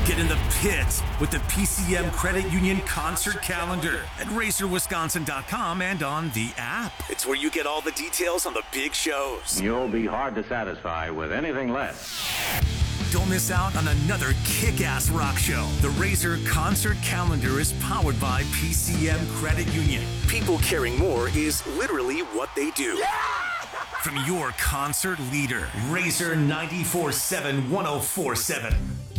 Get in the pit with the PCM Credit Union concert calendar at RazorWisconsin.com and on the app. It's where you get all the details on the big shows. You'll be hard to satisfy with anything less. Don't miss out on another kick-ass rock show. The Razor Concert Calendar is powered by PCM Credit Union. People caring more is literally what they do. Yeah! From your concert leader, Razor 94.7 104.7.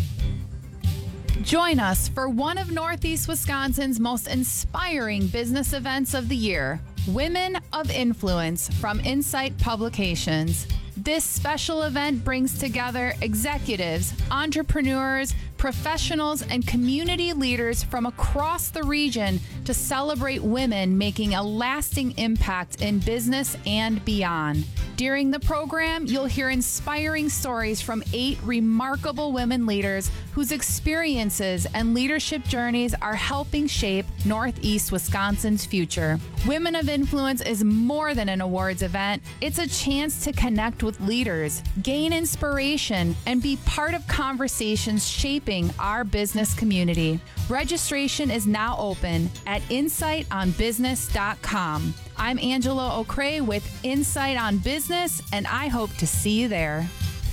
Join us for one of Northeast Wisconsin's most inspiring business events of the year, Women of Influence from Insight Publications. This special event brings together executives, entrepreneurs, professionals, and community leaders from across the region to celebrate women making a lasting impact in business and beyond. During the program, you'll hear inspiring stories from 8 remarkable women leaders whose experiences and leadership journeys are helping shape Northeast Wisconsin's future. Women of Influence is more than an awards event. It's a chance to connect with leaders, gain inspiration, and be part of conversations shaping our business community. Registration is now open at insightonbusiness.com. I'm Angela O'Cray with Insight on Business, and I hope to see you there.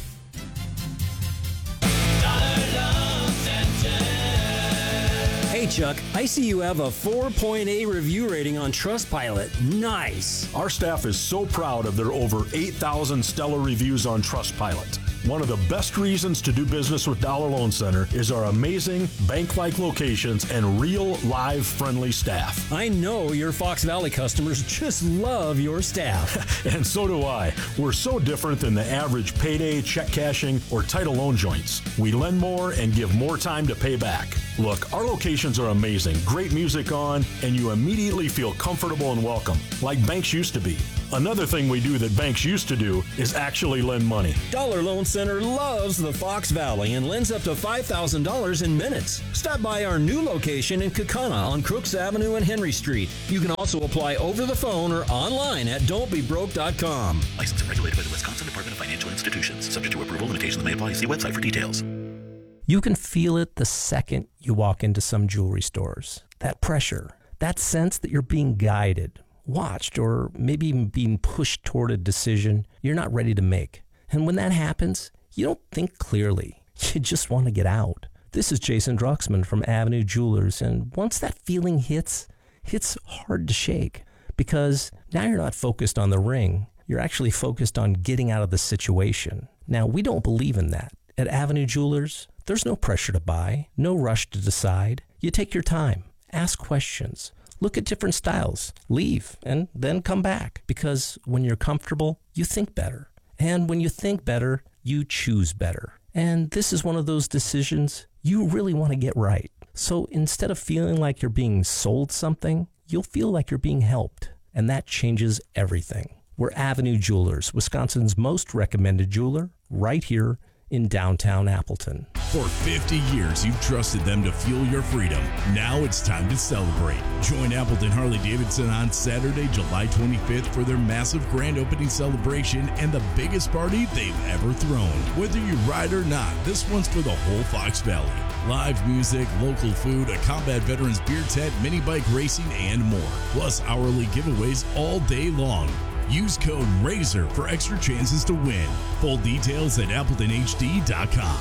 Hey Chuck, I see you have a 4.8 review rating on Trustpilot. Nice. Our staff is so proud of their over 8,000 stellar reviews on Trustpilot. One of the best reasons to do business with Dollar Loan Center is our amazing bank-like locations and real, live, friendly staff. I know your Fox Valley customers just love your staff. And so do I. We're so different than the average payday, check cashing, or title loan joints. We lend more and give more time to pay back. Look, our locations are amazing, great music on, and you immediately feel comfortable and welcome, like banks used to be. Another thing we do that banks used to do is actually lend money. Dollar Loan Center loves the Fox Valley and lends up to $5,000 in minutes. Stop by our new location in Kaukauna on Crooks Avenue and Henry Street. You can also apply over the phone or online at don'tbebroke.com. Licensed and regulated by the Wisconsin Department of Financial Institutions. Subject to approval, limitations may apply. See website for details. You can feel it the second you walk into some jewelry stores. That pressure, that sense that you're being guided, watched, or maybe even being pushed toward a decision you're not ready to make. And when that happens, you don't think clearly. You just want to get out. This is Jason Drucksmann from Avenue Jewelers, and once that feeling hits, it's hard to shake because now you're not focused on the ring. You're actually focused on getting out of the situation. Now, we don't believe in that. At Avenue Jewelers, there's no pressure to buy, no rush to decide. You take your time, ask questions, look at different styles, leave, and then come back. Because when you're comfortable, you think better. And when you think better, you choose better. And this is one of those decisions you really want to get right. So instead of feeling like you're being sold something, you'll feel like you're being helped. And that changes everything. We're Avenue Jewelers, Wisconsin's most recommended jeweler, right here in downtown Appleton. For 50 years, you've trusted them to fuel your freedom. Now it's time to celebrate. Join Appleton Harley-Davidson on Saturday, July 25th for their massive grand opening celebration and the biggest party they've ever thrown. Whether you ride or not, this one's for the whole Fox Valley. Live music, local food, a combat veterans beer tent, mini bike racing, and more. Plus hourly giveaways all day long. Use code RAZOR for extra chances to win. Full details at AppletonHD.com.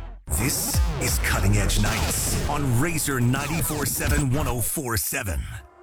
This is Cutting Edge Nights on Razor 94.7 104.7.